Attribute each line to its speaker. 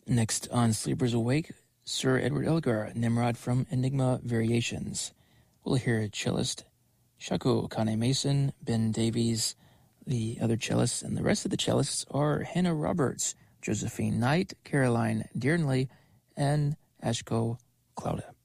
Speaker 1: Next on Sleepers Awake, Sir Edward Elgar, Nimrod from Enigma Variations. We'll hear cellist Shaku Kane Mason, Ben Davies, the other cellists, and the rest of the cellists are Hannah Roberts, Josephine Knight, Caroline Dearnley, and Ashko Clouda.